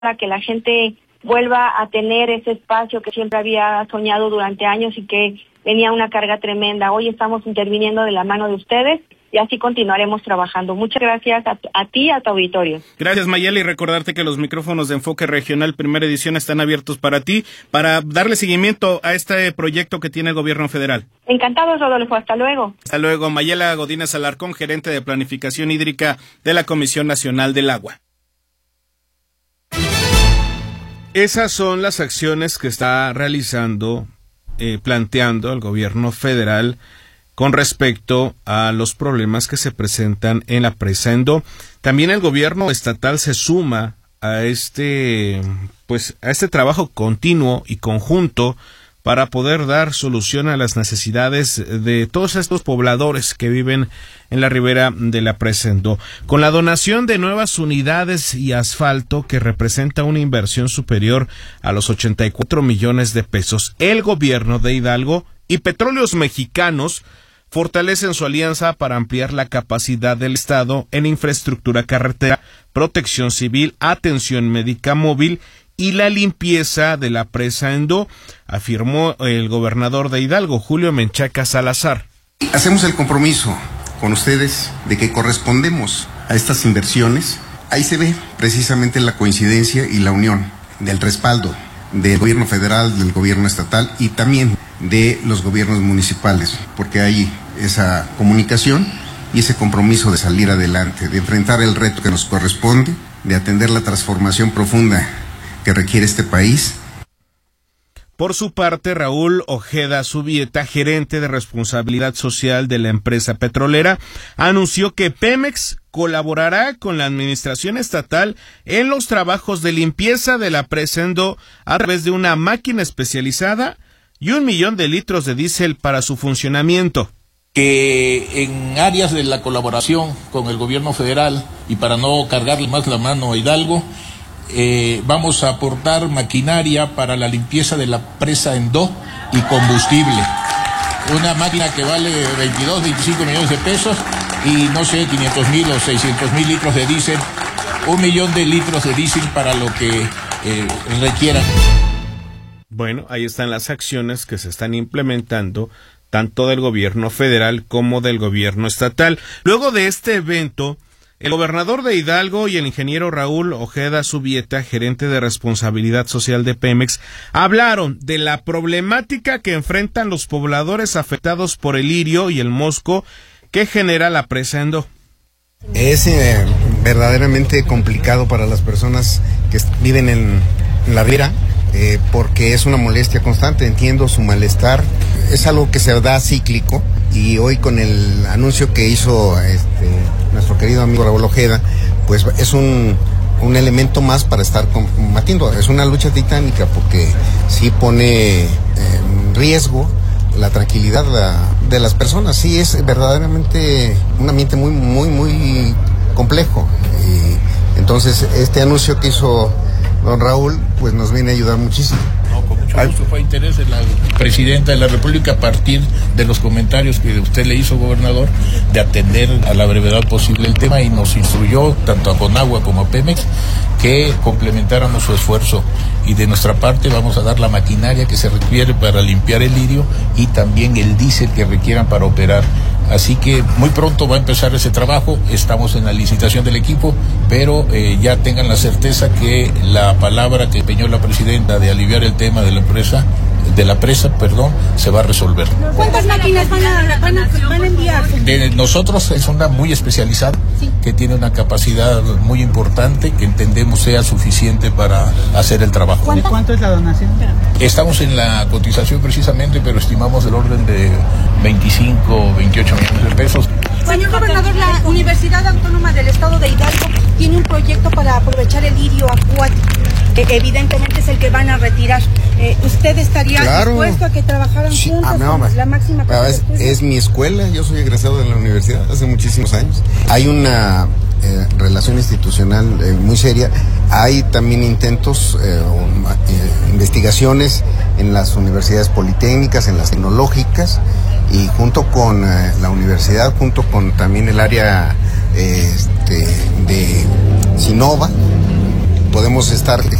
para que la gente vuelva a tener ese espacio que siempre había soñado durante años y que venía una carga tremenda. Hoy estamos interviniendo de la mano de ustedes y así continuaremos trabajando. Muchas gracias a ti y a tu auditorio. Gracias, Mayela, y recordarte que los micrófonos de Enfoque Regional Primera Edición están abiertos para ti, para darle seguimiento a este proyecto que tiene el gobierno federal. Encantado, Rodolfo. Hasta luego. Hasta luego. Mayela Godínez Alarcón, gerente de Planificación Hídrica de la Comisión Nacional del Agua. Esas son las acciones que está realizando, planteando el gobierno federal con respecto a los problemas que se presentan en la presa Endó. También el gobierno estatal se suma a este trabajo continuo y conjunto para poder dar solución a las necesidades de todos estos pobladores que viven en la ribera de la presa Endó. Con la donación de nuevas unidades y asfalto, que representa una inversión superior a los 84 millones de pesos, el gobierno de Hidalgo y Petróleos Mexicanos fortalecen su alianza para ampliar la capacidad del Estado en infraestructura carretera, protección civil, atención médica móvil y la limpieza de la presa Endó, afirmó el gobernador de Hidalgo, Julio Menchaca Salazar. Hacemos el compromiso con ustedes de que correspondemos a estas inversiones. Ahí se ve precisamente la coincidencia y la unión del respaldo del gobierno federal, del gobierno estatal y también de los gobiernos municipales, porque hay esa comunicación y ese compromiso de salir adelante, de enfrentar el reto que nos corresponde, de atender la transformación profunda que requiere este país. Por su parte, Raúl Ojeda Subieta, gerente de responsabilidad social de la empresa petrolera, anunció que Pemex colaborará con la administración estatal en los trabajos de limpieza de la presa Endó a través de una máquina especializada y 1 millón de litros de diésel para su funcionamiento. Que en áreas de la colaboración con el gobierno federal y para no cargarle más la mano a Hidalgo, vamos a aportar maquinaria para la limpieza de la presa Endó y combustible. Una máquina que vale 25 millones de pesos y no sé, 500,000 o 600,000 litros de diésel, 1 millón de litros de diésel para lo que requieran. Bueno, ahí están las acciones que se están implementando tanto del gobierno federal como del gobierno estatal. Luego de este evento, el gobernador de Hidalgo y el ingeniero Raúl Ojeda Subieta, gerente de responsabilidad social de Pemex, hablaron de la problemática que enfrentan los pobladores afectados por el lirio y el mosco que genera la presa Endó. Es verdaderamente complicado para las personas que viven en la ribera, porque es una molestia constante. Entiendo su malestar, es algo que se da cíclico, y hoy con el anuncio que hizo nuestro querido amigo Raúl Ojeda, pues es un elemento más para estar combatiendo. Es una lucha titánica porque sí pone en riesgo la tranquilidad de las personas. Sí, es verdaderamente un ambiente muy, muy, muy complejo. Y entonces este anuncio que hizo don Raúl, pues nos viene a ayudar muchísimo. No, con mucho gusto. Fue interés de la presidenta de la República, a partir de los comentarios que usted le hizo, gobernador, de atender a la brevedad posible el tema, y nos instruyó tanto a Conagua como a Pemex que complementáramos su esfuerzo, y de nuestra parte vamos a dar la maquinaria que se requiere para limpiar el lirio y también el diésel que requieran para operar. Así que muy pronto va a empezar ese trabajo. Estamos en la licitación del equipo, pero ya tengan la certeza que la palabra que empeñó la presidenta de aliviar el tema de la presa, se va a resolver. ¿Cuántas máquinas van a enviar? De nosotros es una muy especializada, sí, que tiene una capacidad muy importante que entendemos sea suficiente para hacer el trabajo. ¿De cuánto es la donación? Estamos en la cotización precisamente, pero estimamos del orden de 25 o 28 millones de pesos. Señor gobernador, la Universidad Autónoma del Estado de Hidalgo tiene un proyecto para aprovechar el lirio acuático. Evidentemente es el que van a retirar. ¿Usted estaría dispuesto a que trabajaran juntos con la máxima casa de estudios? Es mi escuela, yo soy egresado de la universidad hace muchísimos años. Hay una relación institucional muy seria. Hay también intentos, investigaciones en las universidades politécnicas, en las tecnológicas, y junto con la universidad, junto con también el área de Sinova, podemos estar